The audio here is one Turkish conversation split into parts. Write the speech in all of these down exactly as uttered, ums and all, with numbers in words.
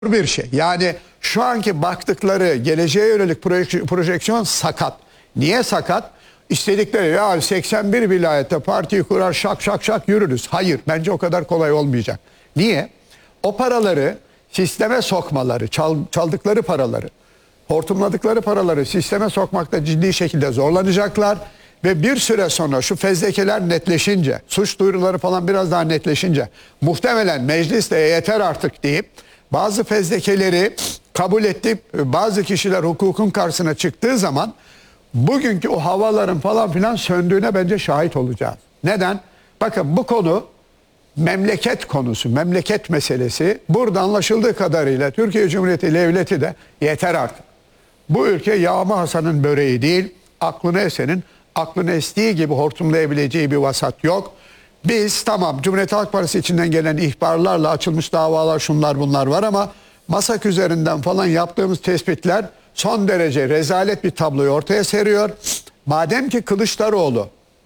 bir şey. Yani şu anki baktıkları geleceğe yönelik projek projeksiyon sakat. Niye sakat? İstedikleri ya seksen bir vilayette partiyi kurar şak şak şak yürürüz. Hayır, bence o kadar kolay olmayacak. Niye? O paraları sisteme sokmaları, çal, çaldıkları paraları, hortumladıkları paraları sisteme sokmakta ciddi şekilde zorlanacaklar. Ve bir süre sonra şu fezlekeler netleşince, suç duyuruları falan biraz daha netleşince muhtemelen meclis de yeter artık deyip bazı fezlekeleri kabul edip bazı kişiler hukukun karşısına çıktığı zaman bugünkü o havaların falan filan söndüğüne bence şahit olacağız. Neden? Bakın bu konu memleket konusu, memleket meselesi. Burada anlaşıldığı kadarıyla Türkiye Cumhuriyeti Devleti de yeter artık. Bu ülke Yağma Hasan'ın böreği değil, aklını esenin aklını estiği gibi hortumlayabileceği bir vasat yok. Biz tamam Cumhuriyet Halk Partisi içinden gelen ihbarlarla açılmış davalar şunlar bunlar var ama masak üzerinden falan yaptığımız tespitler son derece rezalet bir tabloyu ortaya seriyor. Madem ki Kılıçdaroğlu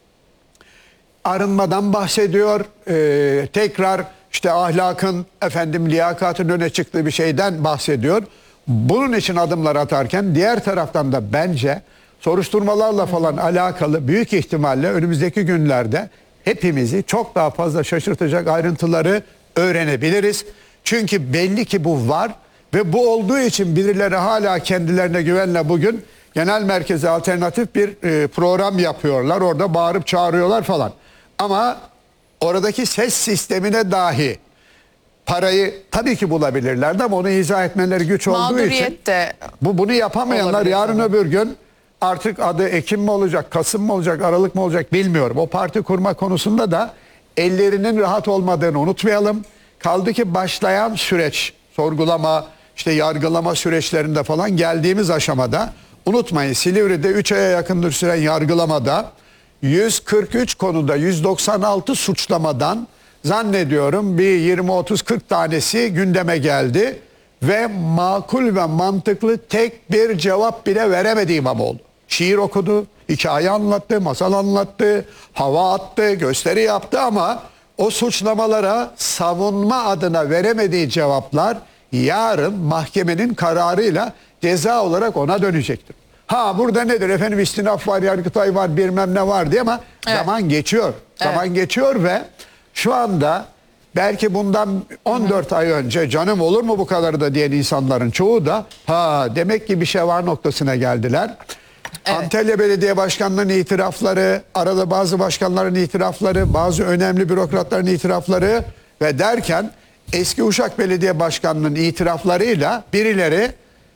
arınmadan bahsediyor, e, tekrar işte ahlakın, efendim liyakatın öne çıktığı bir şeyden bahsediyor. Bunun için adımlar atarken diğer taraftan da bence soruşturmalarla falan alakalı büyük ihtimalle önümüzdeki günlerde hepimizi çok daha fazla şaşırtacak ayrıntıları öğrenebiliriz. Çünkü belli ki bu var ve bu olduğu için birileri hala kendilerine güvenle bugün genel merkeze alternatif bir e, program yapıyorlar. Orada bağırıp çağırıyorlar falan. Ama oradaki ses sistemine dahi parayı tabii ki bulabilirlerdi ama onu izah etmeleri güç olduğu için bu bunu yapamayanlar yarın öbür gün artık adı Ekim mi olacak, Kasım mı olacak, Aralık mı olacak bilmiyorum. O parti kurma konusunda da ellerinin rahat olmadığını unutmayalım. Kaldı ki başlayan süreç, sorgulama, işte yargılama süreçlerinde falan geldiğimiz aşamada unutmayın Silivri'de üç aya yakındır süren yargılamada yüz kırk üç konuda yüz doksan altı suçlamadan zannediyorum bir yirmi otuz kırk tanesi gündeme geldi ve makul ve mantıklı tek bir cevap bile veremedi İmamoğlu. Şiir okudu, hikaye anlattı, masal anlattı, hava attı, gösteri yaptı ama o suçlamalara savunma adına veremediği cevaplar yarın mahkemenin kararıyla ceza olarak ona dönecektir. Ha burada nedir efendim istinaf var, Yargıtay var, bilmem ne var diye ama evet. zaman geçiyor. Evet. Zaman geçiyor ve şu anda belki bundan on dört Hı -hı. ay önce canım olur mu bu kadar da diyen insanların çoğu da ha demek ki bir şey var noktasına geldiler. Evet. Antalya Belediye Başkanlığı'nın itirafları, arada bazı başkanların itirafları, bazı önemli bürokratların itirafları ve derken eski Uşak Belediye Başkanlığı'nın itiraflarıyla birileri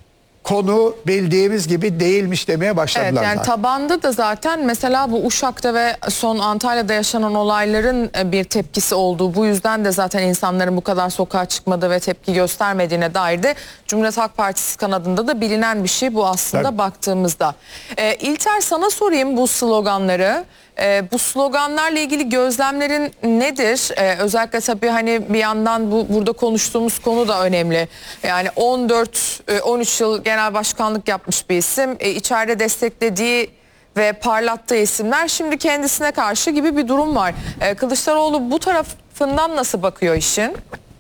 konu bildiğimiz gibi değilmiş demeye başladılar. Evet, yani zaten. Tabanda da zaten mesela bu Uşak'ta ve son Antalya'da yaşanan olayların bir tepkisi olduğu, bu yüzden de zaten insanların bu kadar sokağa çıkmadığı ve tepki göstermediğine dair de Cumhuriyet Halk Partisi kanadında da bilinen bir şey bu aslında Tabii. baktığımızda. Ee, İlter sana sorayım bu sloganları. Ee, bu sloganlarla ilgili gözlemlerin nedir? Ee, özellikle tabii hani bir yandan bu burada konuştuğumuz konu da önemli. Yani on dört on üç yıl genel başkanlık yapmış bir isim. Ee, içeride desteklediği ve parlattığı isimler şimdi kendisine karşı gibi bir durum var. Ee, Kılıçdaroğlu bu tarafından nasıl bakıyor işin?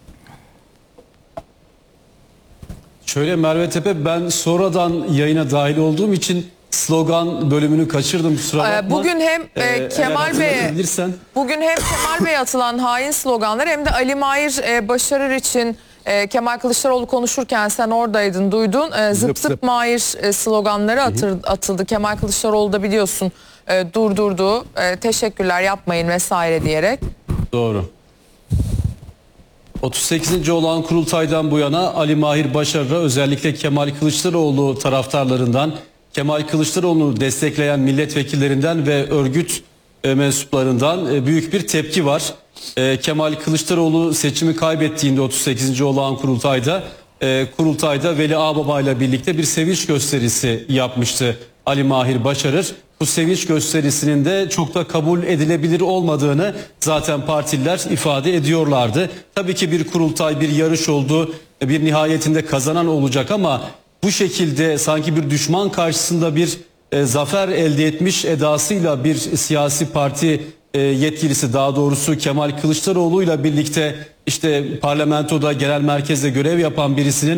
Şöyle Merve Tepe, ben sonradan yayına dahil olduğum için slogan bölümünü kaçırdım, kusura bakma. Bugün hem ee, Kemal Bey bugün hem Kemal Bey atılan hain sloganlar hem de Ali Mahir e, Başarır için e, Kemal Kılıçdaroğlu konuşurken sen oradaydın, duydun. E, zıp, zıp zıp Mahir e, sloganları atır, atıldı. Kemal Kılıçdaroğlu da biliyorsun e, durdurdu. E, teşekkürler yapmayın vesaire diyerek. Doğru. otuz sekizinci olan kurultaydan bu yana Ali Mahir Başarır'a özellikle Kemal Kılıçdaroğlu taraftarlarından, Kemal Kılıçdaroğlu'nu destekleyen milletvekillerinden ve örgüt e, mensuplarından e, büyük bir tepki var. E, Kemal Kılıçdaroğlu seçimi kaybettiğinde otuz sekizinci olağan kurultayda e, kurultayda Veli Ağbaba ile birlikte bir sevinç gösterisi yapmıştı Ali Mahir Başarır. Bu sevinç gösterisinin de çok da kabul edilebilir olmadığını zaten partililer ifade ediyorlardı. Tabii ki bir kurultay, bir yarış oldu, bir nihayetinde kazanan olacak ama bu şekilde sanki bir düşman karşısında bir e, zafer elde etmiş edasıyla bir siyasi parti e, yetkilisi, daha doğrusu Kemal Kılıçdaroğlu ile birlikte işte parlamentoda, genel merkezde görev yapan birisinin